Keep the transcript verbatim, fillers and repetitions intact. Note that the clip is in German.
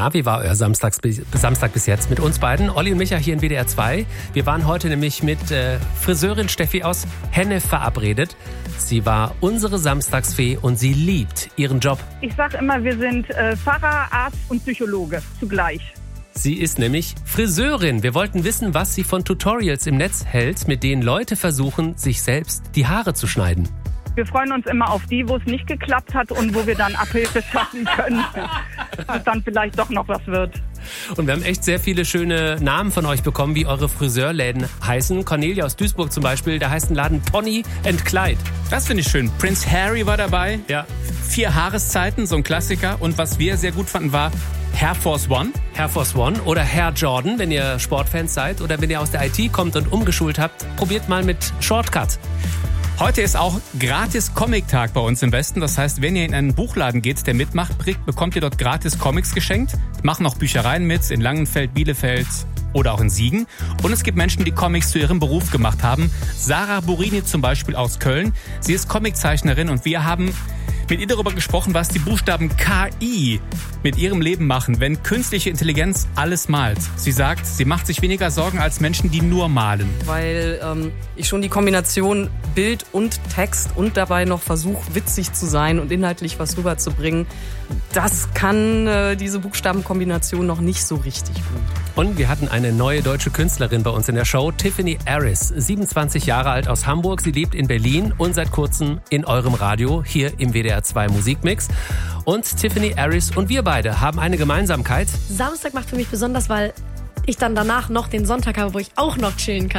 Na, wie war euer Samstags, Samstag bis jetzt mit uns beiden? Olli und Micha hier in W D R zwei. Wir waren heute nämlich mit äh, Friseurin Steffi aus Hennef verabredet. Sie war unsere Samstagsfee und sie liebt ihren Job. Ich sage immer, wir sind äh, Pfarrer, Arzt und Psychologe zugleich. Sie ist nämlich Friseurin. Wir wollten wissen, was sie von Tutorials im Netz hält, mit denen Leute versuchen, sich selbst die Haare zu schneiden. Wir freuen uns immer auf die, wo es nicht geklappt hat und wo wir dann Abhilfe schaffen können, dass dann vielleicht doch noch was wird. Und wir haben echt sehr viele schöne Namen von euch bekommen, wie eure Friseurläden heißen. Cornelia aus Duisburg zum Beispiel, da heißt ein Laden Pony and Clyde. Das finde ich schön. Prince Harry war dabei. Ja. Vier Haareszeiten, so ein Klassiker. Und was wir sehr gut fanden, war Hair Force One. Hair Force One oder Hair Jordan, wenn ihr Sportfans seid oder wenn ihr aus der I T kommt und umgeschult habt, probiert mal mit Shortcut. Heute ist auch gratis Comic-Tag bei uns im Westen. Das heißt, wenn ihr in einen Buchladen geht, der mitmacht, bekommt ihr dort gratis Comics geschenkt. Machen auch Büchereien mit in Langenfeld, Bielefeld oder auch in Siegen. Und es gibt Menschen, die Comics zu ihrem Beruf gemacht haben. Sarah Burini zum Beispiel aus Köln. Sie ist Comiczeichnerin und wir haben mit ihr darüber gesprochen, was die Buchstaben K I mit ihrem Leben machen, wenn künstliche Intelligenz alles malt. Sie sagt, sie macht sich weniger Sorgen als Menschen, die nur malen. Weil ähm, ich schon die Kombination Bild und Text und dabei noch versuche, witzig zu sein und inhaltlich was rüberzubringen, das kann äh, diese Buchstabenkombination noch nicht so richtig gut. Und wir hatten eine neue deutsche Künstlerin bei uns in der Show, Tiffany Aris, siebenundzwanzig Jahre alt aus Hamburg. Sie lebt in Berlin und seit kurzem in eurem Radio, hier im W D R zwei Musikmix. Und Tiffany Aris und wir beide haben eine Gemeinsamkeit. Samstag macht für mich besonders, weil ich dann danach noch den Sonntag habe, wo ich auch noch chillen kann.